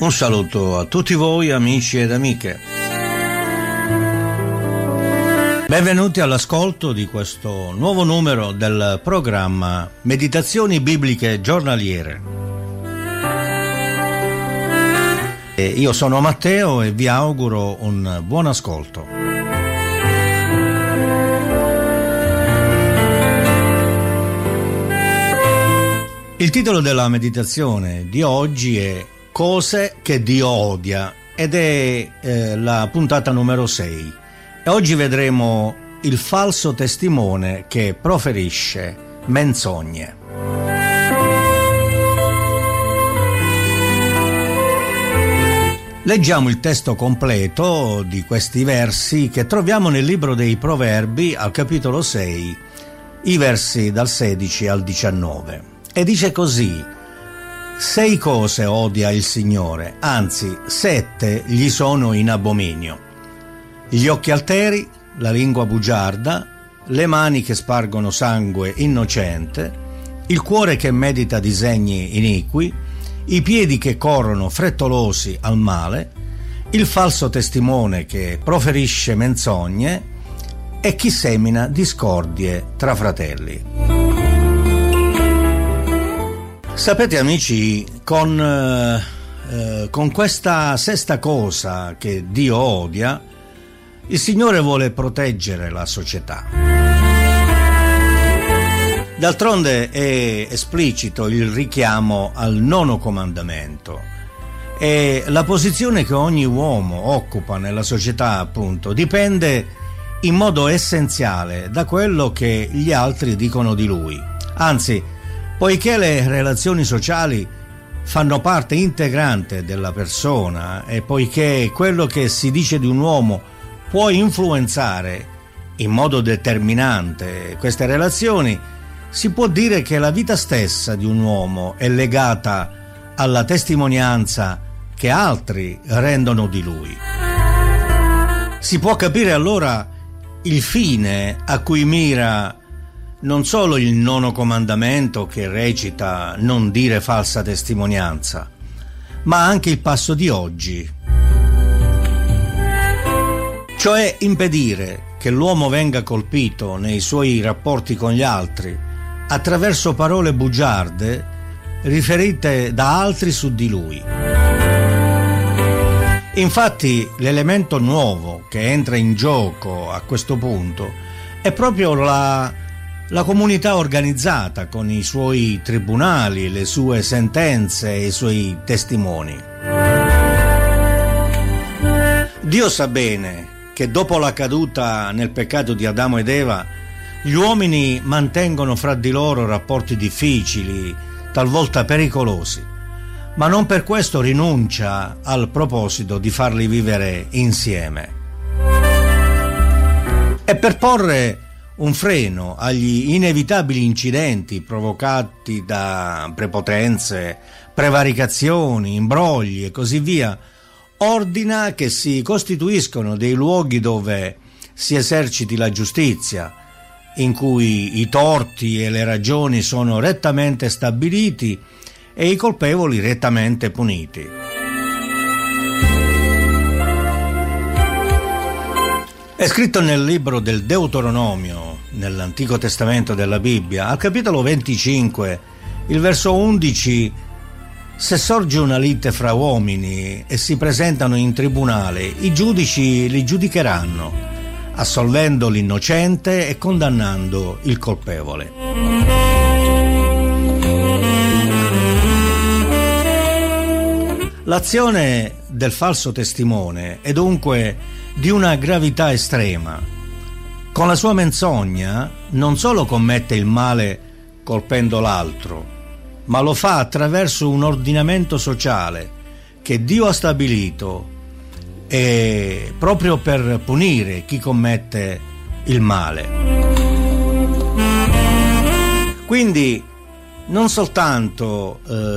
Un saluto a tutti voi amici ed amiche. Benvenuti all'ascolto di questo nuovo numero del programma Meditazioni Bibliche Giornaliere. Io sono Matteo e vi auguro un buon ascolto. Il titolo della meditazione di oggi è Cose che Dio odia ed è la puntata numero 6 e oggi vedremo il falso testimone che proferisce menzogne. Leggiamo il testo completo di questi versi che troviamo nel libro dei Proverbi al capitolo 6, i versi dal 16 al 19 e dice così: 6 cose odia il Signore, anzi 7 gli sono in abominio: gli occhi alteri, la lingua bugiarda, le mani che spargono sangue innocente, il cuore che medita disegni iniqui, i piedi che corrono frettolosi al male, il falso testimone che proferisce menzogne e chi semina discordie tra fratelli. Sapete amici, con questa sesta cosa che Dio odia, il Signore vuole proteggere la società. D'altronde è esplicito il richiamo al nono comandamento e la posizione che ogni uomo occupa nella società, appunto, dipende in modo essenziale da quello che gli altri dicono di lui. Anzi, poiché le relazioni sociali fanno parte integrante della persona e poiché quello che si dice di un uomo può influenzare in modo determinante queste relazioni, si può dire che la vita stessa di un uomo è legata alla testimonianza che altri rendono di lui. Si può capire allora il fine a cui mira non solo il nono comandamento che recita non dire falsa testimonianza, ma anche il passo di oggi, cioè impedire che l'uomo venga colpito nei suoi rapporti con gli altri attraverso parole bugiarde riferite da altri su di lui. Infatti, l'elemento nuovo che entra in gioco a questo punto è proprio la comunità organizzata con i suoi tribunali, le sue sentenze e i suoi testimoni. Dio sa bene che dopo la caduta nel peccato di Adamo ed Eva, gli uomini mantengono fra di loro rapporti difficili, talvolta pericolosi, ma non per questo rinuncia al proposito di farli vivere insieme. E per porre un freno agli inevitabili incidenti provocati da prepotenze, prevaricazioni, imbrogli e così via, ordina che si costituiscono dei luoghi dove si eserciti la giustizia, in cui i torti e le ragioni sono rettamente stabiliti e i colpevoli rettamente puniti. È scritto nel libro del Deuteronomio, nell'Antico Testamento della Bibbia, al capitolo 25, il verso 11: se sorge una lite fra uomini e si presentano in tribunale, i giudici li giudicheranno, assolvendo l'innocente e condannando il colpevole. L'azione del falso testimone è dunque di una gravità estrema. Con la sua menzogna non solo commette il male colpendo l'altro, ma lo fa attraverso un ordinamento sociale che Dio ha stabilito e proprio per punire chi commette il male. Quindi non soltanto